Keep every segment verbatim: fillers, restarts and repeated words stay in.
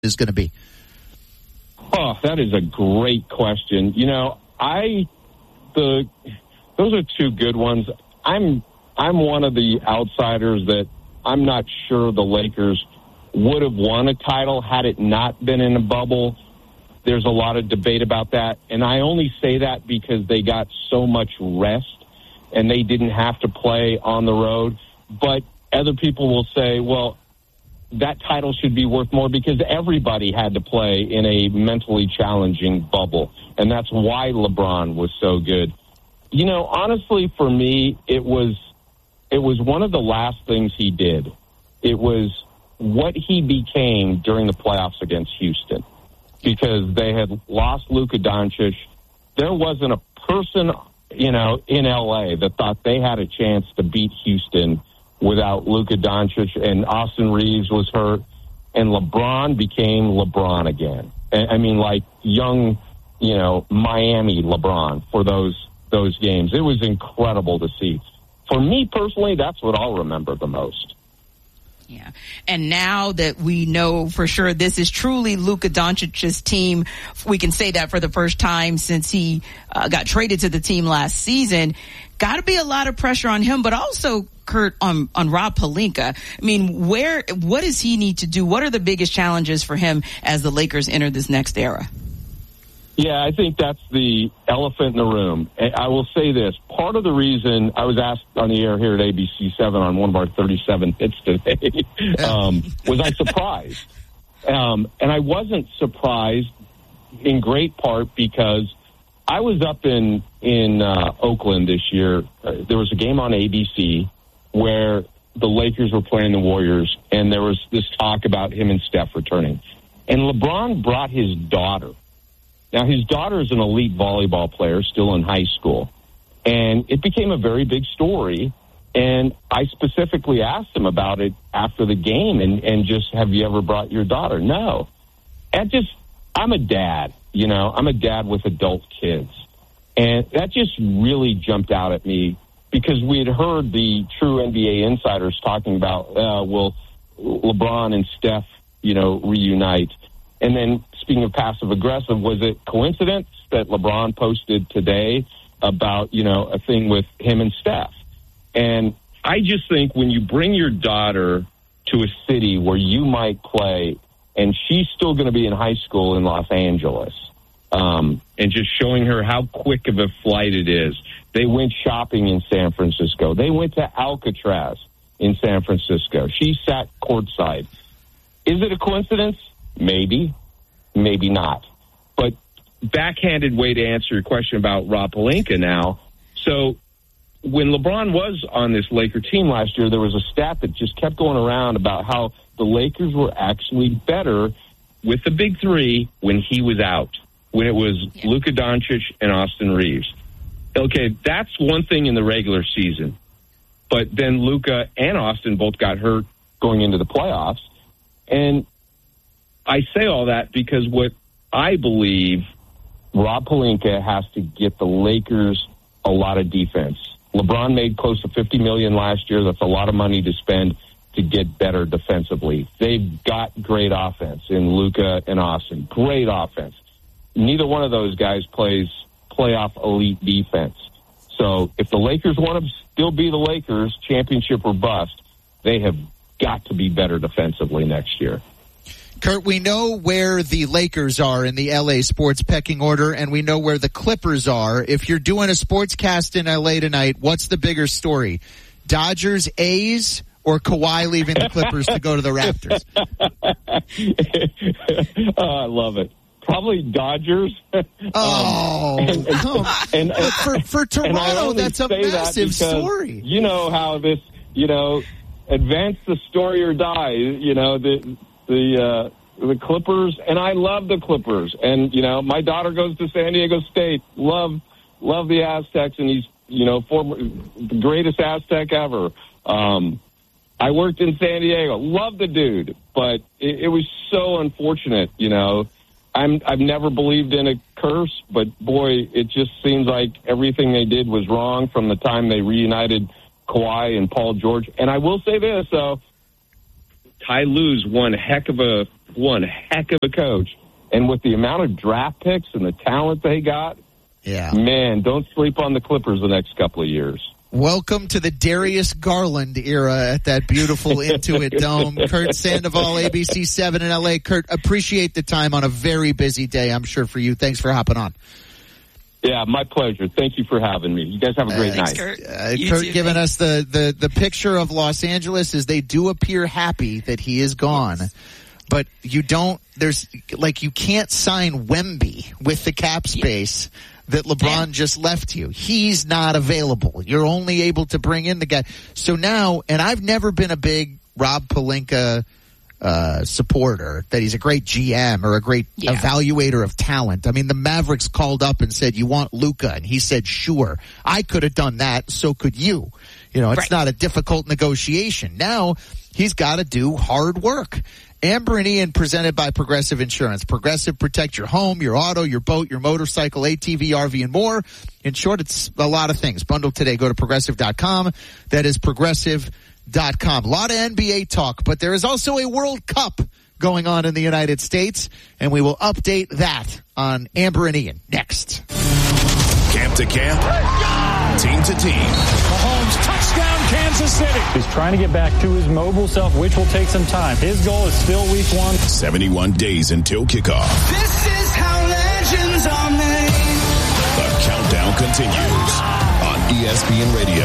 is going to be? Oh, that is a great question. You know, I the those are two good ones. I'm I'm one of the outsiders that I'm not sure the Lakers would have won a title had it not been in a bubble. There's a lot of debate about that, and I only say that because they got so much rest and they didn't have to play on the road. But other people will say, well, that title should be worth more because everybody had to play in a mentally challenging bubble, and that's why LeBron was so good. You know, honestly, for me, it was it was one of the last things he did. It was what he became during the playoffs against Houston, because they had lost Luka Doncic. There wasn't a person, you know, in L A that thought they had a chance to beat Houston without Luka Doncic, and Austin Reeves was hurt, and LeBron became LeBron again. I mean, like young, you know, Miami LeBron for those those games. It was incredible to see. For me personally, that's what I'll remember the most. Yeah. And now that we know for sure this is truly Luka Doncic's team, we can say that for the first time since he uh, got traded to the team last season. Got to be a lot of pressure on him, but also, Kurt, on, on Rob Pelinka. I mean, where, what does he need to do? What are the biggest challenges for him as the Lakers enter this next era? Yeah, I think that's the elephant in the room. I will say this. Part of the reason I was asked on the air here at A B C seven on one of our thirty-seven hits today um, was I surprised. Um, and I wasn't surprised in great part because I was up in, in uh, Oakland this year. Uh, there was a game on A B C where the Lakers were playing the Warriors, and there was this talk about him and Steph returning. And LeBron brought his daughter. Now, his daughter is an elite volleyball player, still in high school, and it became a very big story, and I specifically asked him about it after the game, and, and just, have you ever brought your daughter? No. And just, I'm a dad, you know, I'm a dad with adult kids, and that just really jumped out at me because we had heard the true N B A insiders talking about, uh, will LeBron and Steph, you know, reunite? And then, speaking of passive-aggressive, was it coincidence that LeBron posted today about, you know, a thing with him and Steph? And I just think when you bring your daughter to a city where you might play, and she's still going to be in high school in Los Angeles, um, and just showing her how quick of a flight it is. They went shopping in San Francisco. They went to Alcatraz in San Francisco. She sat courtside. Is it a coincidence? Maybe, maybe not. But backhanded way to answer your question about Rob Pelinka now. So when LeBron was on this Laker team last year, there was a stat that just kept going around about how the Lakers were actually better with the big three when he was out, when it was yeah. Luka Doncic and Austin Reeves. Okay, that's one thing in the regular season. But then Luka and Austin both got hurt going into the playoffs. And I say all that because what I believe Rob Pelinka has to get the Lakers a lot of defense. LeBron made close to fifty million dollars last year. That's a lot of money to spend to get better defensively. They've got great offense in Luka and Austin. Great offense. Neither one of those guys plays playoff elite defense. So if the Lakers want to still be the Lakers, championship or bust, they have got to be better defensively next year. Kurt, we know where the Lakers are in the L A sports pecking order, and we know where the Clippers are. If you're doing a sportscast in L A tonight, what's the bigger story? Dodgers, A's, or Kawhi leaving the Clippers to go to the Raptors? Oh, I love it. Probably Dodgers. Oh, um, and, and, and, and, for, for Toronto, that's a massive that story. You know how this, you know, advance the story or die, you know, the the uh, the Clippers, and I love the Clippers. And, you know, my daughter goes to San Diego State. Love love the Aztecs, and he's, you know, former, the greatest Aztec ever. Um, I worked in San Diego. Love the dude, but it, it was so unfortunate, you know. I'm, I've never believed in a curse, but, boy, it just seems like everything they did was wrong from the time they reunited Kawhi and Paul George. And I will say this, though. Ty Lue's one heck of a one heck of a coach. And with the amount of draft picks and the talent they got, yeah, man, don't sleep on the Clippers the next couple of years. Welcome to the Darius Garland era at that beautiful Intuit Dome. Kurt Sandoval, A B C seven in L A. Kurt, appreciate the time on a very busy day, I'm sure, for you. Thanks for hopping on. Yeah, my pleasure. Thank you for having me. You guys have a great uh, night. Kurt, uh, Kurt too, giving us the, the, the picture of Los Angeles as they do appear happy that he is gone. But you don't, there's, like, you can't sign Wemby with the cap space that LeBron yeah. just left you. He's not available. You're only able to bring in the guy. So now, and I've never been a big Rob Pelinka uh, supporter, that he's a great G M or a great yeah. evaluator of talent. I mean, the Mavericks called up and said, you want Luka? And he said, sure. I could have done that. So could you. You know, it's right. not a difficult negotiation. Now he's got to do hard work. Amber and Ian, presented by Progressive Insurance. Progressive, protect your home, your auto, your boat, your motorcycle, A T V, R V, and more. In short, it's a lot of things. Bundle today. Go to progressive dot com. That is progressive dot com. A lot of N B A talk, but there is also a World Cup going on in the United States, and we will update that on Amber and Ian next. Camp to camp, team to team. Mahomes, touchdown, Kansas City. He's trying to get back to his mobile self, which will take some time. His goal is still week one. seventy-one days until kickoff. This is how legends are made. The countdown continues on E S P N Radio.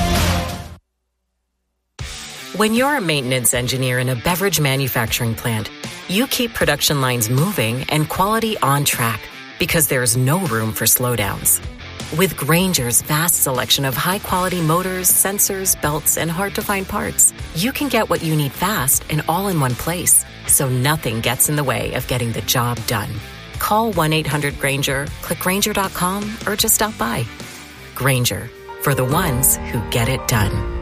When you're a maintenance engineer in a beverage manufacturing plant, you keep production lines moving and quality on track because there's no room for slowdowns. With Grainger's vast selection of high-quality motors, sensors, belts, and hard-to-find parts, you can get what you need fast and all in one place, so nothing gets in the way of getting the job done. Call one eight hundred Grainger, click Grainger dot com, or just stop by. Grainger, for the ones who get it done.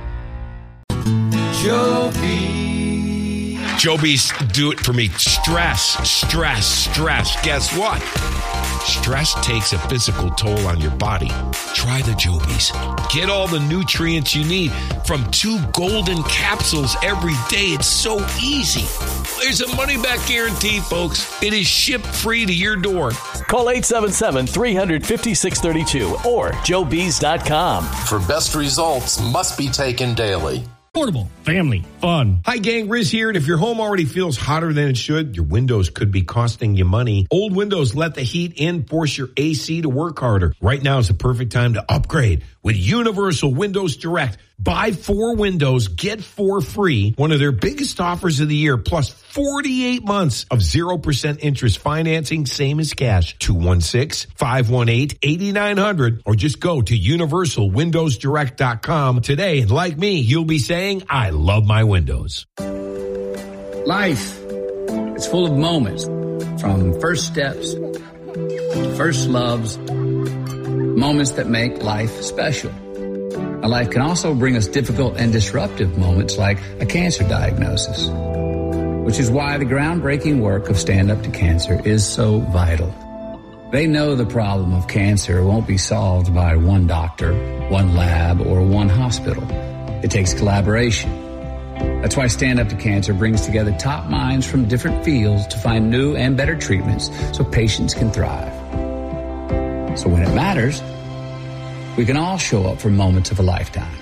Joby. Joby's do it for me. Stress, stress, stress. Guess what? Stress takes a physical toll on your body. Try the Jobies. Get all the nutrients you need from two golden capsules every day. It's so easy. There's a money-back guarantee, folks. It is shipped free to your door. Call eight seven seven, three five six, six three two or joe bees dot com. For best results, must be taken daily. Portable, family, fun. Hi, gang. Riz here. And if your home already feels hotter than it should, your windows could be costing you money. Old windows let the heat in, force your A C to work harder. Right now is the perfect time to upgrade with Universal Windows Direct. Buy four windows, get four free. One of their biggest offers of the year, plus forty-eight months of zero percent interest financing, same as cash. two one six, five one eight, eight nine zero zero or just go to universal windows direct dot com today. And like me, you'll be saying, I love my windows. Life is full of moments, from first steps to first loves, moments that make life special. A life can also bring us difficult and disruptive moments like a cancer diagnosis, which is why the groundbreaking work of Stand Up to Cancer is so vital. They know the problem of cancer won't be solved by one doctor, one lab, or one hospital. It takes collaboration. That's why Stand Up to Cancer brings together top minds from different fields to find new and better treatments so patients can thrive. So when it matters, we can all show up for moments of a lifetime.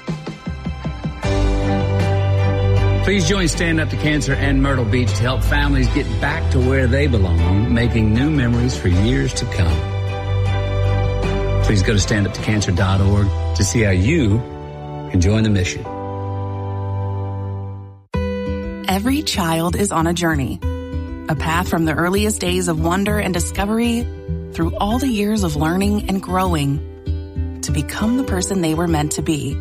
Please join Stand Up to Cancer and Myrtle Beach to help families get back to where they belong, making new memories for years to come. Please go to stand up to cancer dot org to see how you can join the mission. Every child is on a journey, a path from the earliest days of wonder and discovery through all the years of learning and growing to become the person they were meant to be.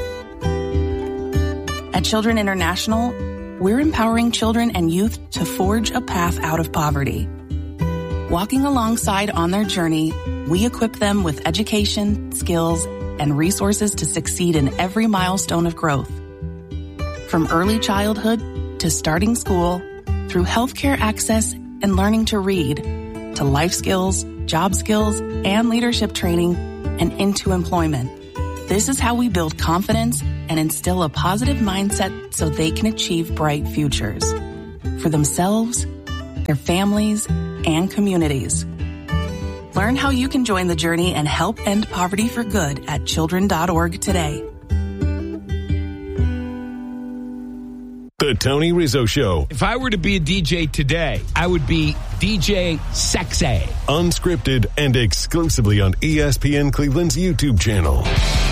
At Children International, we're empowering children and youth to forge a path out of poverty. Walking alongside on their journey, we equip them with education, skills, and resources to succeed in every milestone of growth. From early childhood to starting school, through healthcare access and learning to read, to life skills, job skills, and leadership training, and into employment. This is how we build confidence and instill a positive mindset so they can achieve bright futures. for themselves, their families, and communities. Learn how you can join the journey and help end poverty for good at children dot org today. The Tony Rizzo Show. If I were to be a D J today, I would be D J Sexy. Unscripted and exclusively on E S P N Cleveland's YouTube channel.